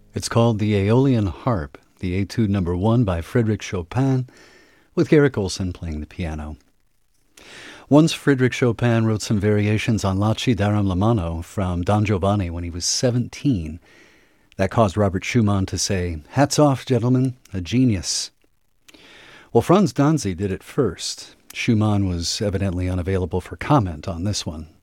It's called the Aeolian Harp, the Etude No. 1 by Frédéric Chopin, with Garrick Olson playing the piano. Once Frédéric Chopin wrote some variations on La Ci Daram la Mano from Don Giovanni when he was 17. That caused Robert Schumann to say, "Hats off, gentlemen, a genius." Well, Franz Danzy did it first. Schumann was evidently unavailable for comment on this one.